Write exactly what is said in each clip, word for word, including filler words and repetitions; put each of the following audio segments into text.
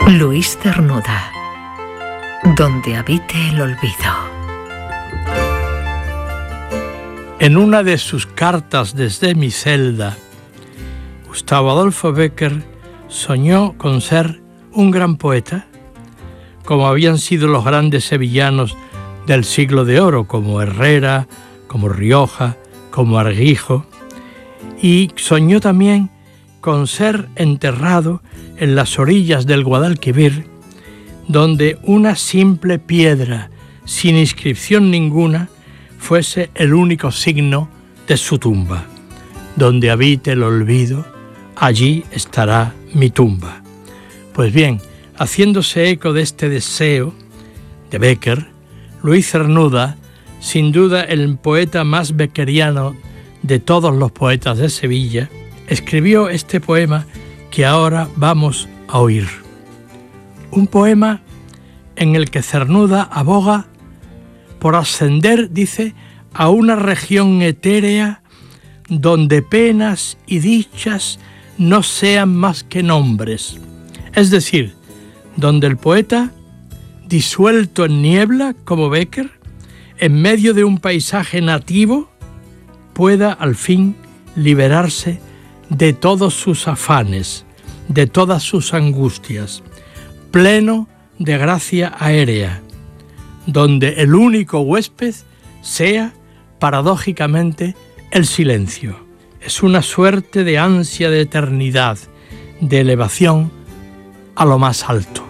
Luis Cernuda. Donde habite el olvido. En una de sus cartas desde mi celda, Gustavo Adolfo Bécquer soñó con ser un gran poeta, como habían sido los grandes sevillanos del siglo de oro, como Herrera, como Rioja, como Argijo, y soñó también con ser enterrado en las orillas del Guadalquivir, donde una simple piedra sin inscripción ninguna fuese el único signo de su tumba. Donde habite el olvido, allí estará mi tumba. Pues bien, haciéndose eco de este deseo de Bécquer, Luis Cernuda, sin duda el poeta más beckeriano de todos los poetas de Sevilla, escribió este poema que ahora vamos a oír. Un poema en el que Cernuda aboga por ascender, dice, a una región etérea donde penas y dichas no sean más que nombres. Es decir, donde el poeta, disuelto en niebla, como Bécquer, en medio de un paisaje nativo, pueda al fin liberarse de todos sus afanes, de todas sus angustias, pleno de gracia aérea, donde el único huésped sea, paradójicamente, el silencio. Es una suerte de ansia de eternidad, de elevación a lo más alto.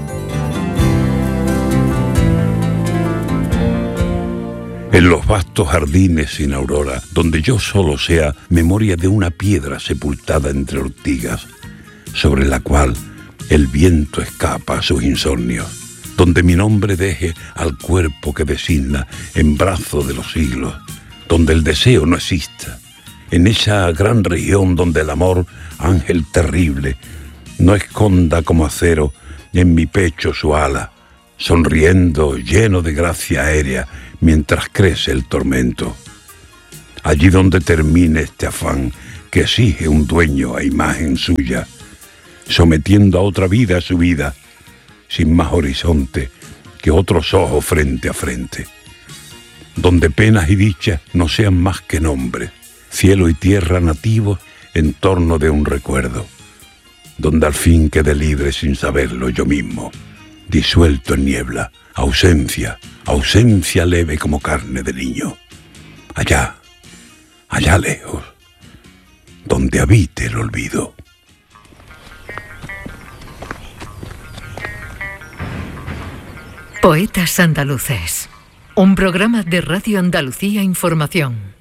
En los vastos jardines sin aurora, donde yo solo sea memoria de una piedra sepultada entre ortigas, sobre la cual el viento escapa a sus insomnios, donde mi nombre deje al cuerpo que designa en brazo de los siglos, donde el deseo no exista, en esa gran región donde el amor, ángel terrible, no esconda como acero en mi pecho su ala, sonriendo lleno de gracia aérea mientras crece el tormento. Allí donde termine este afán que exige un dueño a imagen suya, sometiendo a otra vida su vida, sin más horizonte que otros ojos frente a frente. Donde penas y dichas no sean más que nombres, cielo y tierra nativos en torno de un recuerdo. Donde al fin quede libre sin saberlo yo mismo, disuelto en niebla, ausencia, ausencia leve como carne de niño. Allá, allá lejos, donde habite el olvido. Poetas Andaluces, un programa de Radio Andalucía Información.